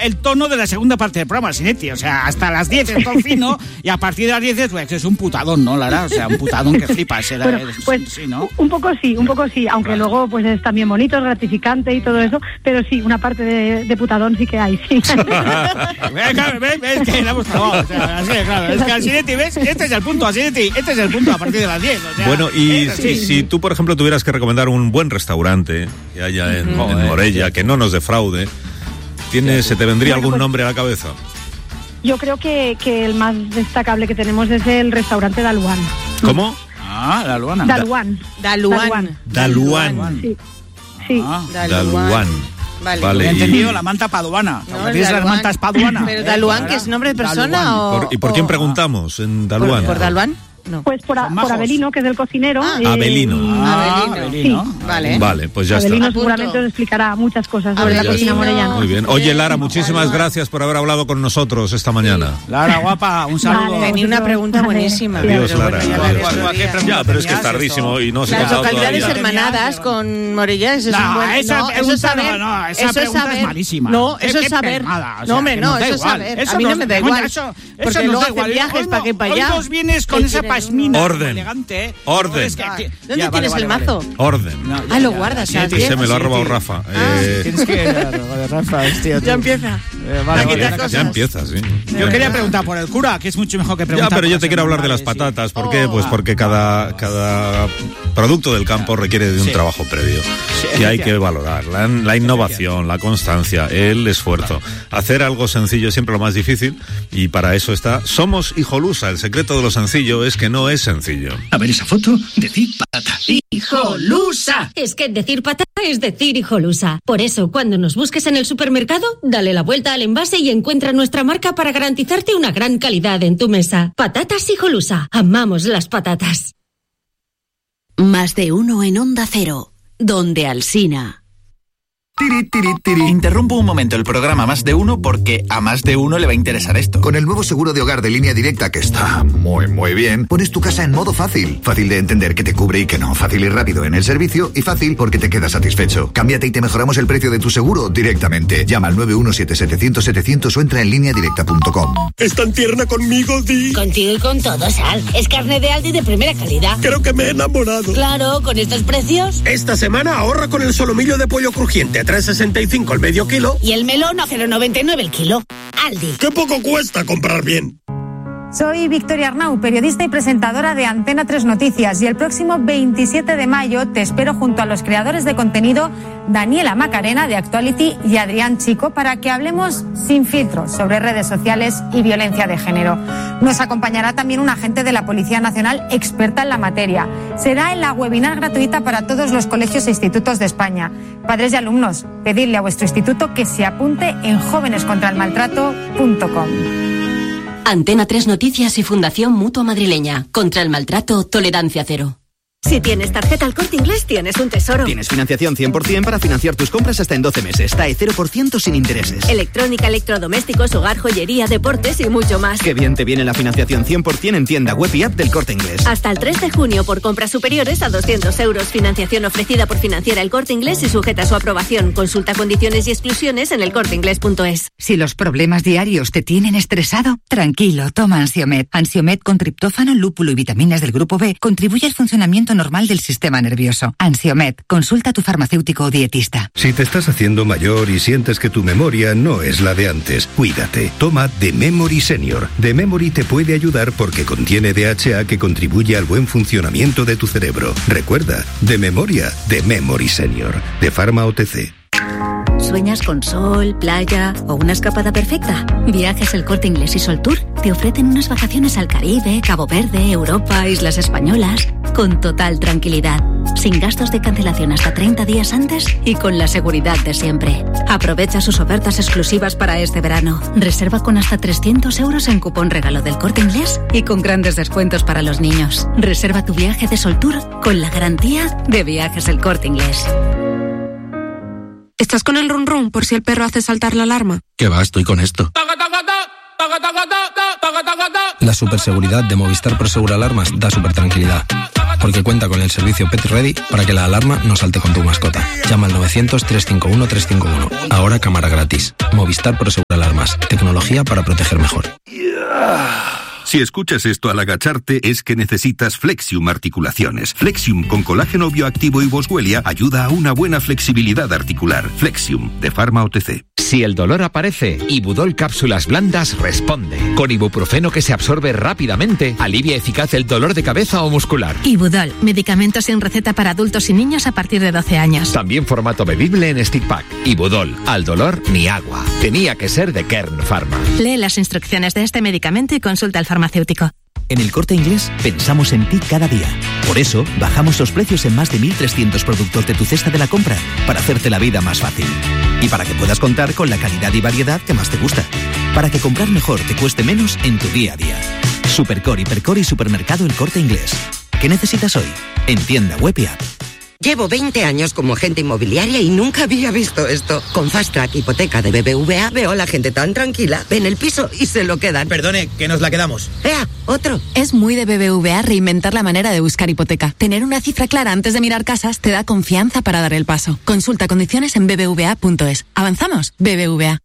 el tono de la segunda parte del programa, Sinetti. O sea, hasta las 10 es todo fino y a partir de las 10 pues, es un putadón, ¿no, Lara? O sea, un putadón que flipas. Bueno, pues sí, ¿no? Un poco sí, aunque claro. Luego pues es también bonito, es gratificante y todo eso, pero sí, una parte de putadón sí que hay, sí. ¿Ves que la hemos probado? O sea, así, claro, es que al Sinetti, ¿ves? Este es el punto, a partir de las 10. O sea, bueno, y si tú, por ejemplo, tuvieras que recomendar un buen restaurante que haya en Morella, que no nos defraude, ¿se te vendría algún nombre a la cabeza? Yo creo que el más destacable que tenemos es el restaurante Daluán. ¿Cómo? Daluán. Daluán. Sí. Daluán. Vale. He entendido la manta paduana. No, ¿Tienes las mantas paduana? ¿Pero Daluán, que es nombre de persona? ¿Y por quién preguntamos en Daluán? ¿Por Daluán? No. Pues por Abelino, que es el cocinero. Abelino. Abelino. Sí. Vale, pues ya Abelino está. seguramente os explicará muchas cosas sobre la cocina morellana. Muy bien. Oye, Lara, muchísimas gracias por haber hablado con nosotros esta mañana. Lara, guapa, un saludo. Tenía una pregunta buenísima. Adiós, Lara. Ya, pero es que es tardísimo y no se ha Las pasado localidades todavía. hermanadas con Morella, eso es un buen... Esa pregunta es malísima. No, eso es saber. No, hombre, no, eso es saber. A mí no me da igual. Porque luego hacen viajes para aquí para allá. Hoy nos vienes con esa pasmina. Orden. ¿Dónde tienes el mazo? Orden. Lo guardas. Se me lo ha robado Rafa. Tienes que... Rafa, hostia. Ya empieza. Ya empieza, sí. Yo quería preguntar por el cura, que es mucho mejor que preguntar. Ya, pero yo te quiero hablar de las patatas. ¿Por qué? Pues porque cada producto del campo requiere de un trabajo previo. Y hay que valorar la innovación, la constancia, el esfuerzo. Hacer algo sencillo es siempre lo más difícil. Y para eso está Somos Hijolusa. El secreto de lo sencillo es que no es sencillo. A ver esa foto, decir patata. ¡Hijolusa! Es que decir patata es decir Hijolusa. Por eso, cuando nos busques en el supermercado, dale la vuelta al envase y encuentra nuestra marca para garantizarte una gran calidad en tu mesa. Patatas Hijolusa. Amamos las patatas. Más de uno en Onda Cero, donde Alsina. Interrumpo un momento el programa Más de Uno porque a más de uno le va a interesar esto. Con el nuevo seguro de hogar de Línea Directa, que está muy bien, pones tu casa en modo fácil. Fácil de entender que te cubre y que no. Fácil y rápido en el servicio y fácil porque te quedas satisfecho. Cámbiate y te mejoramos el precio de tu seguro directamente. Llama al 917-700-700 o entra en lineadirecta.com. ¿Es tan tierna conmigo, Di? Contigo y con todo, Sal. Es carne de Aldi de primera calidad. Creo que me he enamorado. Claro, con estos precios. Esta semana ahorra con el solomillo de pollo crujiente. 3,65 el medio kilo. Y el melón a 0,99 el kilo. Aldi. ¡Qué poco cuesta comprar bien! Soy Victoria Arnau, periodista y presentadora de Antena 3 Noticias, y el próximo 27 de mayo te espero junto a los creadores de contenido Daniela Macarena de Actuality y Adrián Chico para que hablemos sin filtros sobre redes sociales y violencia de género. Nos acompañará también un agente de la Policía Nacional experta en la materia. Será en la webinar gratuita para todos los colegios e institutos de España. Padres y alumnos, pedidle a vuestro instituto que se apunte en jovenescontraelmaltrato.com. Antena 3 Noticias y Fundación Mutua Madrileña. Contra el maltrato, tolerancia cero. Si tienes tarjeta El Corte Inglés, tienes un tesoro. Tienes financiación 100% para financiar tus compras hasta en 12 meses. TAE 0% sin intereses. Electrónica, electrodomésticos, hogar, joyería, deportes y mucho más. Qué bien te viene la financiación 100% en tienda web y app del Corte Inglés. Hasta el 3 de junio por compras superiores a 200 euros. Financiación ofrecida por Financiera El Corte Inglés y sujeta a su aprobación. Consulta condiciones y exclusiones en elcorteinglés.es. Si los problemas diarios te tienen estresado, tranquilo, toma Ansiomed. Ansiomed con triptófano, lúpulo y vitaminas del grupo B contribuye al funcionamiento normal del sistema nervioso. Ansiomed, consulta a tu farmacéutico o dietista. Si te estás haciendo mayor y sientes que tu memoria no es la de antes, cuídate. Toma The Memory Senior. The Memory te puede ayudar porque contiene DHA que contribuye al buen funcionamiento de tu cerebro. Recuerda, de memoria, The Memory Senior. De Pharma OTC. ¿Sueñas con sol, playa o una escapada perfecta? Viajes El Corte Inglés y Sol Tour te ofrecen unas vacaciones al Caribe, Cabo Verde, Europa, Islas Españolas, con total tranquilidad, sin gastos de cancelación hasta 30 días antes y con la seguridad de siempre. Aprovecha sus ofertas exclusivas para este verano. Reserva con hasta 300 euros en cupón regalo del Corte Inglés y con grandes descuentos para los niños. Reserva tu viaje de Sol Tour con la garantía de Viajes El Corte Inglés. ¿Estás con el run run por si el perro hace saltar la alarma? Que va, estoy con esto. La superseguridad de Movistar Prosegur Alarmas da super tranquilidad. porque cuenta con el servicio Pet Ready para que la alarma no salte con tu mascota. Llama al 900-351-351. Ahora cámara gratis. Movistar Prosegur Alarmas. Tecnología para proteger mejor. Si escuchas esto al agacharte es que necesitas Flexium Articulaciones. Flexium con colágeno bioactivo y boswellia ayuda a una buena flexibilidad articular. Flexium, de Pharma OTC. Si el dolor aparece, Ibudol Cápsulas Blandas responde. Con ibuprofeno que se absorbe rápidamente, alivia eficaz el dolor de cabeza o muscular. Ibudol, medicamento sin receta para adultos y niños a partir de 12 años. También formato bebible en stick pack. Ibudol, al dolor ni agua. Tenía que ser de Kern Pharma. Lee las instrucciones de este medicamento y consulta al farmacéutico. En El Corte Inglés pensamos en ti cada día. Por eso, bajamos los precios en más de 1.300 productos de tu cesta de la compra para hacerte la vida más fácil. Y para que puedas contar con la calidad y variedad que más te gusta. Para que comprar mejor te cueste menos en tu día a día. Supercore, Hipercore y Supermercado El Corte Inglés. ¿Qué necesitas hoy? En tienda web y app. Llevo 20 años como agente inmobiliaria y nunca había visto esto. Con Fast Track Hipoteca de BBVA veo a la gente tan tranquila, ven el piso y se lo quedan. Perdone, que nos la quedamos. ¡Ea! ¡Otro! Es muy de BBVA reinventar la manera de buscar hipoteca. Tener una cifra clara antes de mirar casas te da confianza para dar el paso. Consulta condiciones en bbva.es. ¿Avanzamos? BBVA.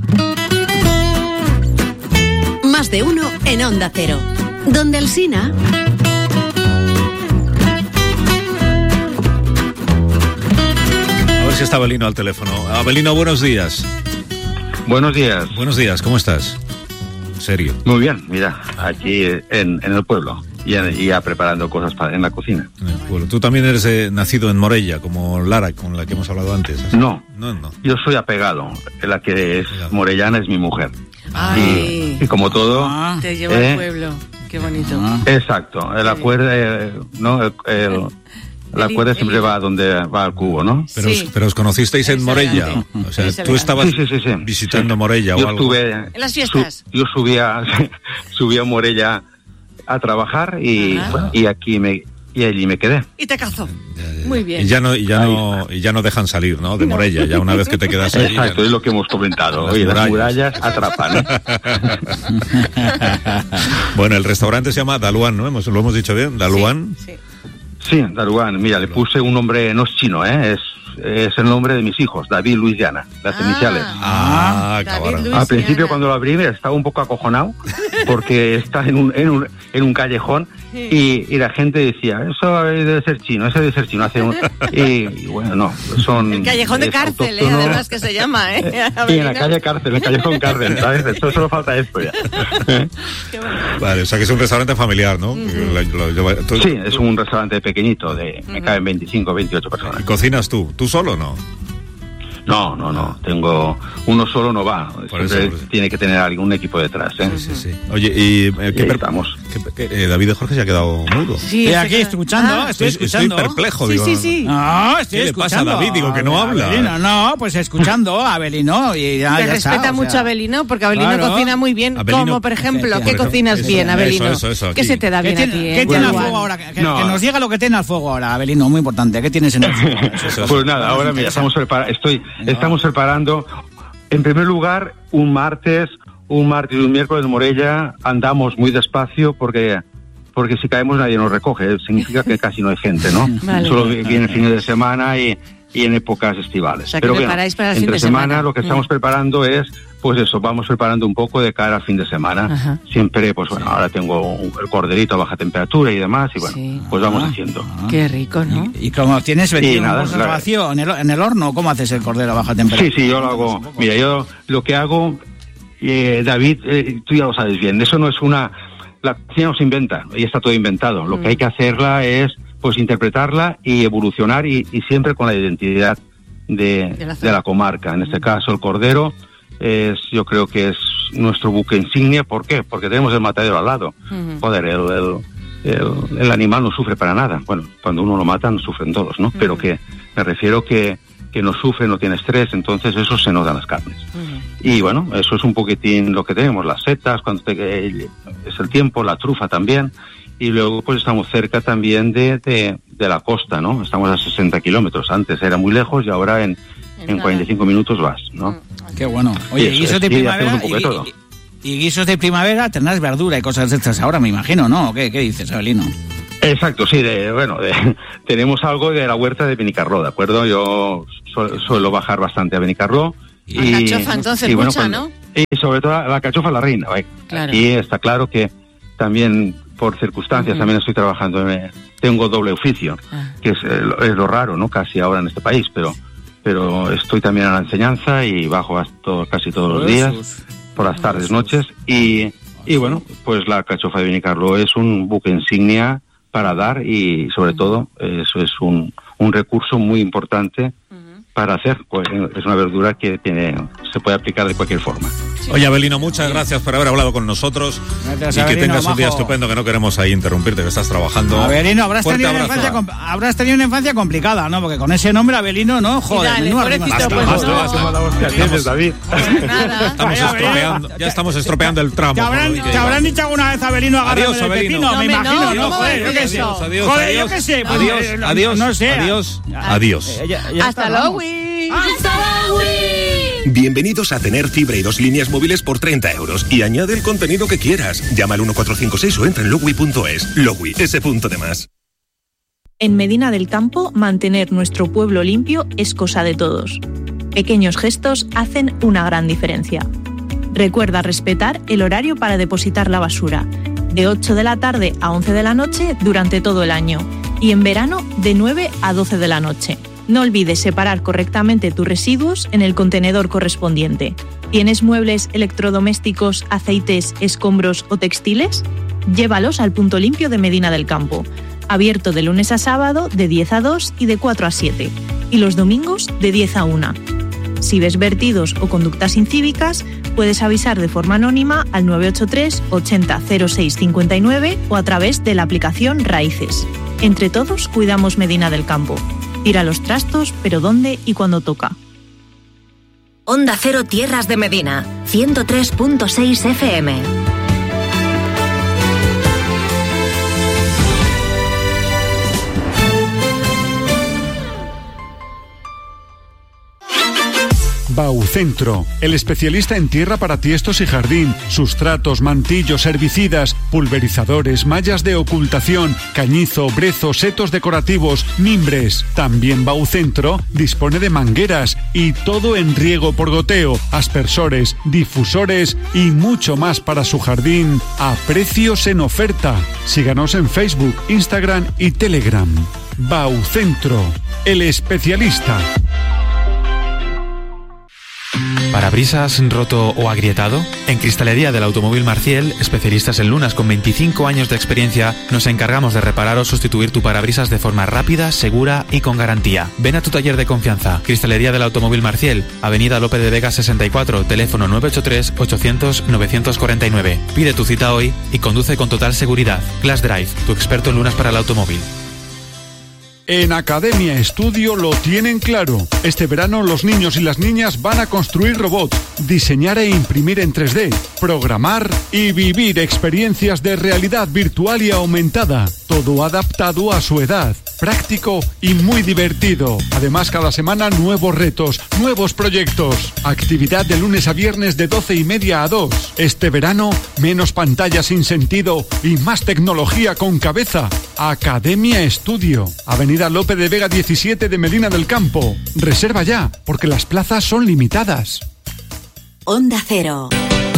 Más de uno en Onda Cero. Donde Alsina... Si está Abelino al teléfono. Abelino, buenos días. Buenos días. Buenos días, ¿cómo estás? ¿En serio? Muy bien, mira, aquí en el pueblo, ya preparando cosas en la cocina. En el pueblo. Tú también eres nacido en Morella, como Lara, con la que hemos hablado antes. ¿Así? No, yo soy apegado. La que es morellana es mi mujer. Ay. Y como todo... Te lleva al pueblo, qué bonito. Exacto, el acuerdo, la cuerda siempre va donde va al cubo, ¿no? Pero, pero os conocisteis en Morella. O sea, tú estabas visitando Morella o algo. En las fiestas. Yo subía a Morella a trabajar y allí me quedé. Y te casó. Muy bien. Y ya no dejan salir, ¿no? De Morella, ya una vez que te quedas allí. Exacto, es lo que hemos comentado. Oye, las murallas atrapan, ¿eh? Bueno, el restaurante se llama Daluan, ¿no? ¿Lo hemos dicho bien? ¿Daluan? Sí, Daluan. Mira, le puse un nombre, no es chino, es el nombre de mis hijos, David, Luis, Diana, las iniciales. Cabrón. Al principio cuando lo abrí estaba un poco acojonado porque está en un callejón y la gente decía, eso debe ser chino, y bueno, no, son... El callejón de cárcel, además que se llama, Sí, en la calle cárcel, el callejón cárcel, ¿sabes? Eso solo falta esto ya. Vale, o sea que es un restaurante familiar, ¿no? Sí, es un restaurante pequeñito, me caben 25, 28 personas. ¿Y cocinas tú? ¿Tú solo no? No. Tengo... Uno solo no va. Siempre tiene que tener algún equipo detrás, ¿eh? Sí. Oye, ¿y estamos? David de Jorge se ha quedado mudo. Sí, aquí escuchando, estoy escuchando. Estoy perplejo, digo. Sí. No, estoy escuchando. ¿Qué le pasa a David? Digo que no habla. Abelino, no, pues escuchando a Abelino. Y ya respeta mucho a Abelino, porque Abelino cocina muy bien. Abelino, como, por ejemplo, ¿qué cocinas bien, Abelino? Eso, ¿Qué se te da bien a ti? ¿Qué tiene al fuego ahora? Que nos diga lo que tiene al fuego ahora, Abelino, muy importante. ¿Qué tienes en el fuego? Pues nada, ahora mira, estamos preparando, en primer lugar, un martes y un miércoles de Morella. Andamos muy despacio porque si caemos nadie nos recoge. Significa que casi no hay gente, ¿no? Vale. Solo vienen fines de semana y en épocas estivales. O sea, pero que preparáis para el fin de semana lo que estamos preparando es, pues eso, vamos preparando un poco de cara al fin de semana. Ajá. Siempre, pues bueno, ahora tengo el corderito a baja temperatura y demás, y bueno, pues vamos haciendo. Qué rico, ¿no? ¿Y como tienes vacío en el horno, cómo haces el cordero a baja temperatura? Sí, yo lo hago. Mira, yo lo que hago, David, tú ya lo sabes bien, eso no es la cocina no se inventa, ya está todo inventado. Lo que hay que hacerla es, pues, interpretarla y evolucionar y siempre con la identidad de la comarca. En este caso, el cordero yo creo que es nuestro buque insignia. ¿Por qué? Porque tenemos el matadero al lado. Joder, el animal no sufre para nada. Bueno, cuando uno lo mata, no sufren todos, ¿no? Pero que me refiero que no sufre, no tiene estrés, entonces eso se nota en las carnes. Y bueno, eso es un poquitín lo que tenemos, las setas, cuando es el tiempo, la trufa también. Y luego pues estamos cerca también de la costa, ¿no? Estamos a 60 kilómetros. Antes era muy lejos y ahora en 45 minutos vas, ¿no? Qué bueno. Oye, guisos de primavera y guisos de primavera tendrás verdura y cosas de estas ahora, me imagino, ¿no? ¿Qué dices, Abelino? Exacto, sí, tenemos algo de la huerta de Benicarló, ¿de acuerdo? Yo suelo bajar bastante a Benicarló. Alcachofa, entonces, y mucha, ¿no? Y sobre todo la alcachofa la reina. Claro. Aquí está claro que también, por circunstancias, también estoy trabajando, tengo doble oficio, que es lo raro, ¿no? Casi ahora en este país, pero estoy también a la enseñanza y bajo casi todos los días, por las tardes, noches, y bueno, pues la alcachofa de Benicarló es un buque insignia para dar, y sobre todo eso es un recurso muy importante para hacer, pues es una verdura que se puede aplicar de cualquier forma. Oye, Avelino, muchas gracias por haber hablado con nosotros. Gracias, y Avelino, que tengas un día majo. estupendo, que no queremos ahí interrumpirte, que estás trabajando. Avelino, habrás Fuerte tenido una infancia complicada, ¿no? Porque con ese nombre, Avelino, ¿no? Joder, dale, menuda pobrecito, rima. pues David. Ya estamos estropeando el tramo. ¿Te habrán dicho alguna vez, Avelino, agárrame Adiós, del Avelino. pepino? No, Me imagino, ¿no? Joder, yo qué sé. Adiós, Joder, adiós. yo qué sé. Adiós, No sé. Adiós. Hasta luego. Bienvenidos a tener fibra y 2 líneas móviles por 30 euros. Y añade el contenido que quieras. Llama al 1456 o entra en logui.es. Logui, ese punto de más. En Medina del Campo, mantener nuestro pueblo limpio es cosa de todos. Pequeños gestos hacen una gran diferencia. Recuerda respetar el horario para depositar la basura, de 8 de la tarde a 11 de la noche durante todo el año, y en verano de 9 a 12 de la noche. No olvides separar correctamente tus residuos en el contenedor correspondiente. ¿Tienes muebles, electrodomésticos, aceites, escombros o textiles? Llévalos al punto limpio de Medina del Campo. Abierto de lunes a sábado de 10 a 2 y de 4 a 7. Y los domingos de 10 a 1. Si ves vertidos o conductas incívicas, puedes avisar de forma anónima al 983 80 06 59 o a través de la aplicación Raíces. Entre todos cuidamos Medina del Campo. Tira los trastos, pero ¿dónde y cuándo toca? Onda Cero Tierras de Medina, 103.6 FM. Baucentro, el especialista en tierra para tiestos y jardín, sustratos, mantillos, herbicidas, pulverizadores, mallas de ocultación, cañizo, brezo, setos decorativos, mimbres. También Baucentro dispone de mangueras y todo en riego por goteo, aspersores, difusores y mucho más para su jardín a precios en oferta. Síganos en Facebook, Instagram y Telegram. Baucentro, el especialista. ¿Parabrisas roto o agrietado? En Cristalería del Automóvil Marciel, especialistas en lunas con 25 años de experiencia, nos encargamos de reparar o sustituir tu parabrisas de forma rápida, segura y con garantía. Ven a tu taller de confianza. Cristalería del Automóvil Marciel, Avenida Lope de Vega 64, teléfono 983 800 949. Pide tu cita hoy y conduce con total seguridad. Glass Drive, tu experto en lunas para el automóvil. En Academia Estudio lo tienen claro. Este verano los niños y las niñas van a construir robots, diseñar e imprimir en 3D, programar y vivir experiencias de realidad virtual y aumentada. Todo adaptado a su edad, práctico y muy divertido. Además, cada semana nuevos retos, nuevos proyectos. Actividad de lunes a viernes de 12:30 a 2. Este verano, menos pantallas sin sentido y más tecnología con cabeza. Academia Estudio, Avenida Lope de Vega 17 de Medina del Campo. Reserva ya, porque las plazas son limitadas. Onda Cero.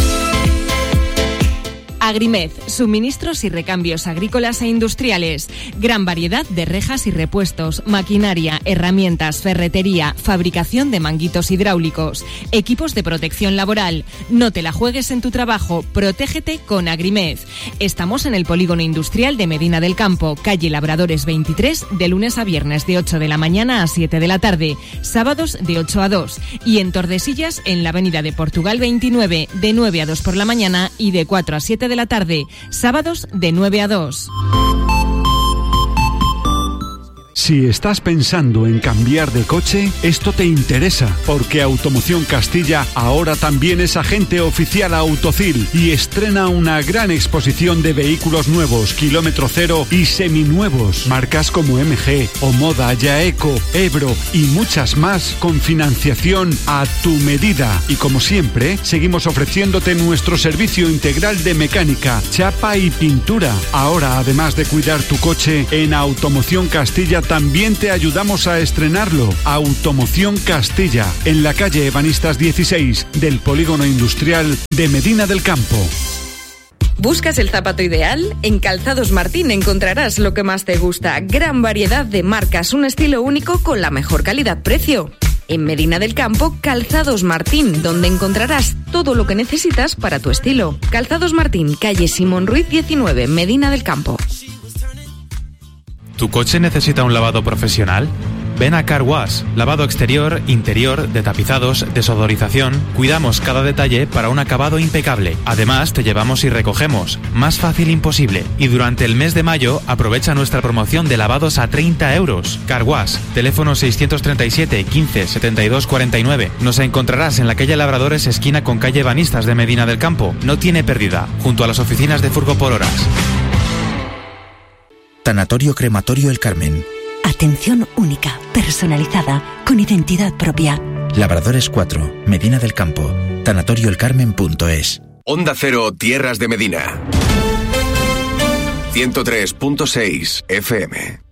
Agrimed, suministros y recambios agrícolas e industriales. Gran variedad de rejas y repuestos, maquinaria, herramientas, ferretería, fabricación de manguitos hidráulicos, equipos de protección laboral. No te la juegues en tu trabajo, protégete con Agrimed. Estamos en el Polígono Industrial de Medina del Campo, calle Labradores 23, de lunes a viernes de 8 de la mañana a 7 de la tarde, sábados de 8 a 2. Y en Tordesillas, en la Avenida de Portugal 29, de 9 a 2 por la mañana y de 4 a 7 de la tarde, sábados de 9 a 2. Si estás pensando en cambiar de coche, esto te interesa, porque Automoción Castilla ahora también es agente oficial Autocil y estrena una gran exposición de vehículos nuevos, kilómetro cero y seminuevos. Marcas como MG, Omoda, Yaeco, Ebro y muchas más con financiación a tu medida. Y como siempre, seguimos ofreciéndote nuestro servicio integral de mecánica, chapa y pintura. Ahora, además de cuidar tu coche, en Automoción Castilla también te ayudamos a estrenarlo. Automoción Castilla, en la calle Ebanistas 16 del Polígono Industrial de Medina del Campo. ¿Buscas el zapato ideal? En Calzados Martín encontrarás lo que más te gusta. Gran variedad de marcas, un estilo único con la mejor calidad-precio. En Medina del Campo, Calzados Martín, donde encontrarás todo lo que necesitas para tu estilo. Calzados Martín, calle Simón Ruiz 19, Medina del Campo. ¿Tu coche necesita un lavado profesional? Ven a Car Wash, lavado exterior, interior, de tapizados, desodorización. Cuidamos cada detalle para un acabado impecable. Además, te llevamos y recogemos. Más fácil imposible. Y durante el mes de mayo, aprovecha nuestra promoción de lavados a 30 euros. Car Wash, teléfono 637 15 72 49. Nos encontrarás en la calle Labradores, esquina con calle Ebanistas de Medina del Campo. No tiene pérdida, junto a las oficinas de Furgo por Horas. Tanatorio Crematorio El Carmen. Atención única, personalizada, con identidad propia. Labradores 4, Medina del Campo. Tanatorioelcarmen.es. Onda Cero, Tierras de Medina. 103.6 FM.